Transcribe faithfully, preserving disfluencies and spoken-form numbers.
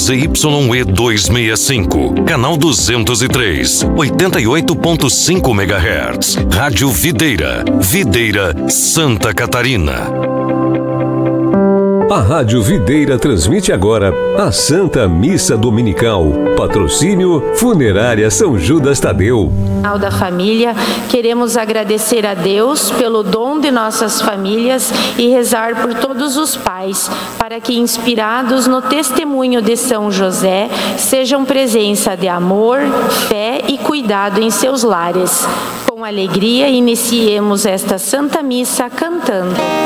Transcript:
Z Y E duzentos e sessenta e cinco, canal duzentos e três, oitenta e oito ponto cinco megahertz. Rádio Videira, Videira, Santa Catarina. A Rádio Videira transmite agora a Santa Missa Dominical. Patrocínio Funerária São Judas Tadeu. Da família, queremos agradecer a Deus pelo dom de nossas famílias e rezar por todos os pais, para que, inspirados no testemunho de São José, sejam presença de amor, fé e cuidado em seus lares. Com alegria, iniciemos esta Santa Missa cantando.